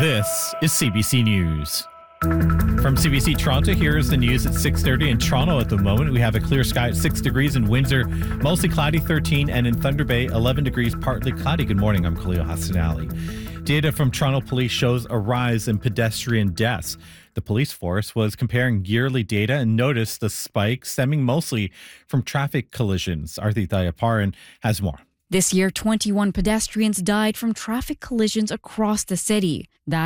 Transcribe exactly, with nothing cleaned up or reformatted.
This is C B C News. From C B C Toronto, here's the news at six thirty. In Toronto at the moment, we have a clear sky at six degrees. In Windsor, mostly cloudy, thirteen. And in Thunder Bay, eleven degrees, partly cloudy. Good morning, I'm Khalil Hassanali. Data from Toronto Police shows a rise in pedestrian deaths. The police force was comparing yearly data and noticed the spike stemming mostly from traffic collisions. Arthi Dayaparan has more. This year, twenty-one pedestrians died from traffic collisions across the city. That